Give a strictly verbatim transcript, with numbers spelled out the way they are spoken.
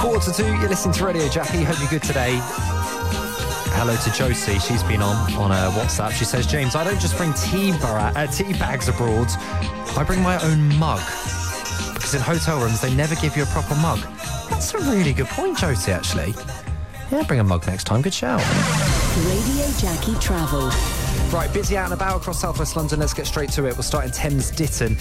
Quarter to two, you're listening to Radio Jackie. Hope you're good today. Hello to Josie. She's been on on uh, WhatsApp. She says, James, I don't just bring tea, bar- uh, tea bags abroad. I bring my own mug. Because in hotel rooms, they never give you a proper mug. That's a really good point, Josie, actually. Yeah, bring a mug next time. Good shout. Radio Jackie Travel. Right, busy out and about across southwest London. Let's get straight to it. We'll start in Thames Ditton.